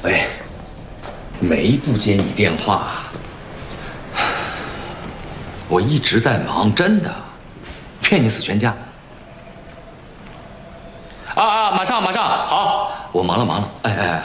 喂，没不接你电话，我一直在忙，真的，骗你死全家。马上，好，我忙了，哎。